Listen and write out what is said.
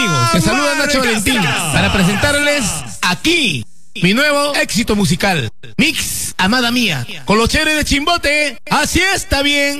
amigos, te saluda Nacho Valentín para presentarles aquí mi nuevo éxito musical, Mix Amada Mía, con los chéveres de Chimbote. Así está bien.